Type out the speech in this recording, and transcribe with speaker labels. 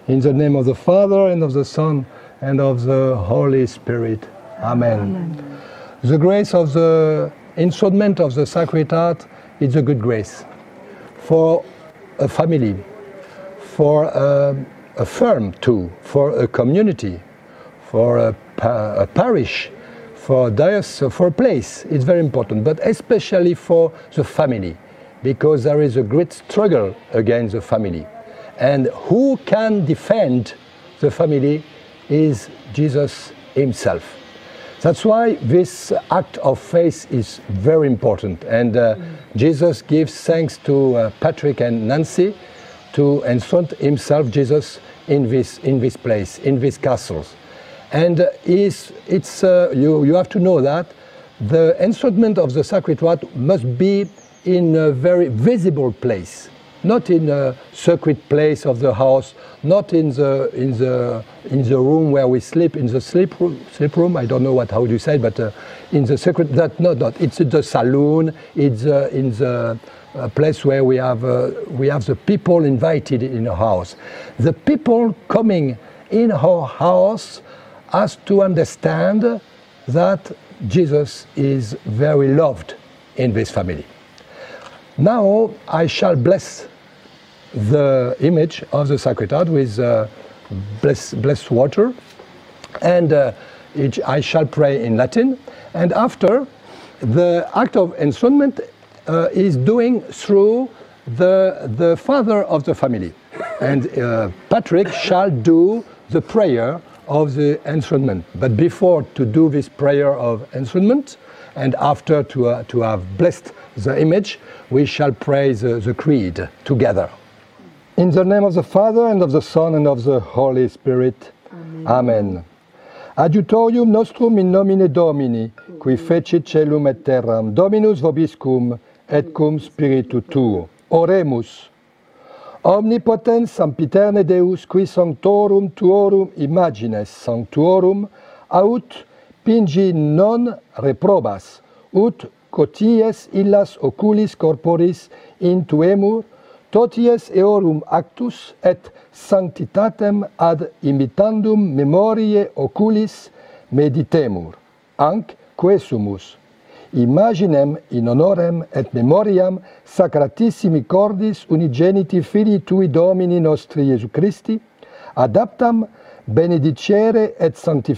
Speaker 1: In the name of the Father, and of the Son, and of the Holy Spirit. Amen. Amen. The grace of the instrument of the Sacred Heart is a good grace for a family, for a firm too, for a community, for a parish, for a diocese, for a place. It's very important, but especially for the family, because there is a great struggle against the family. And who can defend the family is Jesus himself. That's why this act of faith is very important. And Jesus gives thanks to Patrick and Nancy to enshrine himself, Jesus, in this place, in these castles. And you have to know that the enshrinement of the Sacred Heart must be in a very visible place, not in a secret place of the house, not in the room where we sleep, in the sleep room. I don't know how you say it, but in the secret. Not. It's the saloon. It's in the place where we have the people invited in our house. The people coming in our house has to understand that Jesus is very loved in this family. Now I shall bless the image of the Sacred Heart with blessed water, and I shall pray in Latin. And after, the act of enthronement is doing through the father of the family, and Patrick shall do the prayer of the enthronement. But before to do this prayer of enthronement, and after to have blessed the image, we shall pray the creed together. In the name of the Father, and of the Son, and of the Holy Spirit. Amen. Amen. Adiutorium nostrum in nomine Domini, qui fecit celum et terram, Dominus vobiscum, et cum spiritu tuo. Oremus. Omnipotens sempiterne Deus, qui sanctorum tuorum imagines sanctuorum, aut pingi non reprobas, ut coties illas oculis corporis intuemur, toties eorum actus et sanctitatem ad imitandum memoriae oculis meditemur. Anc quesumus imaginem in honorem et memoriam sacratissimi cordis unigeniti Filii Tui Domini nostri Iesu Christi, adaptam benedicere et sanctificare